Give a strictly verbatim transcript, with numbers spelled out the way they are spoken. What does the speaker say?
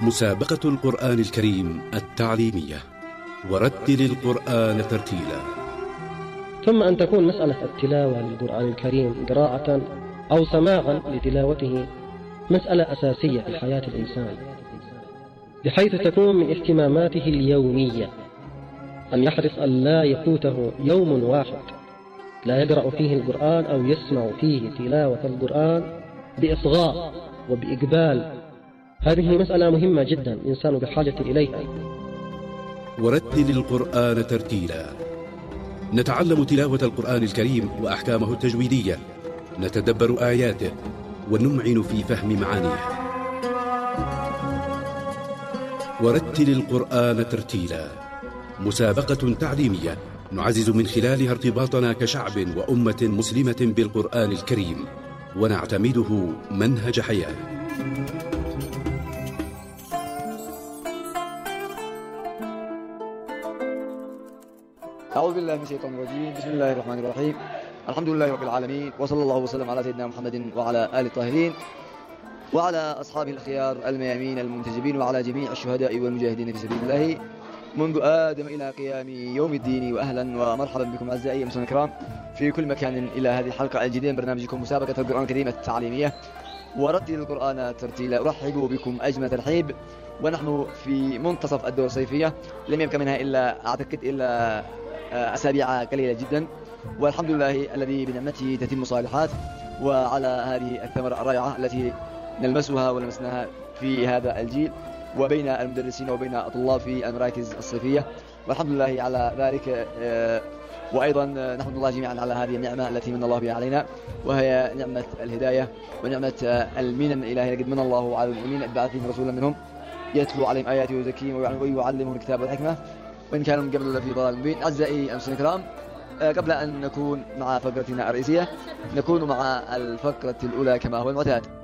مسابقة القرآن الكريم التعليمية، ورتل القرآن ترتيلا. ثم أن تكون مسألة التلاوة للقرآن الكريم قراءة أو سماعا لتلاوته مسألة أساسية في حياة الإنسان، بحيث تكون من اهتماماته اليومية، أن يحرص أن لا يفوته يوم واحد لا يقرأ فيه القرآن أو يسمع فيه تلاوة القرآن بإصغاء وبإقبال. هذه مسألة مهمة جدا الإنسان بحاجة إليها. ورتل القرآن ترتيلا، نتعلم تلاوة القرآن الكريم وأحكامه التجويدية، نتدبر آياته ونمعن في فهم معانيه. ورتل القرآن ترتيلا، مسابقة تعليمية نعزز من خلالها ارتباطنا كشعب وأمة مسلمة بالقرآن الكريم، ونعتمده منهج حياة. أعوذ بالله من الشيطان الرجيم. بسم الله الرحمن الرحيم. الحمد لله رب العالمين، وصلى الله وسلم على سيدنا محمد وعلى آله الطاهرين وعلى أصحابه الخيار الميامين المنتجبين، وعلى جميع الشهداء والمجاهدين في سبيل الله منذ آدم إلى قيام يوم الدين. وأهلا ومرحبا بكم أعزائي المستمعين الكرام في كل مكان إلى هذه الحلقة الجديدة من برنامجكم مسابقة القرآن الكريم التعليمية، ورتل القرآن ترتيلا. أرحب بكم أجمل ترحيب، ونحن في منتصف الدورة الصيفية، لم يبقى منها إلا أعتقد إلا أسابيع قليلة جدا، والحمد لله الذي بنعمته تتم الصالحات. وعلى هذه الثمرة الرائعة التي نلمسها ولمسناها في هذا الجيل وبين المدرسين وبين الطلاب في المراكز الصيفية، والحمد لله على ذلك. وأيضا نحمد الله جميعا على هذه النعمة التي من الله بها علينا، وهي نعمة الهداية ونعمة المنن الإلهية. قد من الله على المؤمنين بعث فيهم رسولا منهم يتلو عليهم آياته ويزكيهم ويعلمهم الكتاب والحكمة وإن كانوا من قبل لفي ضلال مبين. أعزائي المستمعين الكرام، قبل أن نكون مع فقرتنا الرئيسية، نكون مع الفقرة الأولى كما هو المعتاد.